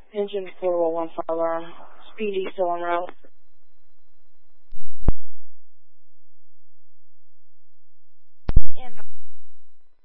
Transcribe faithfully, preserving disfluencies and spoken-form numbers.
Engine four one one five alarm. Speedy still en route. Empire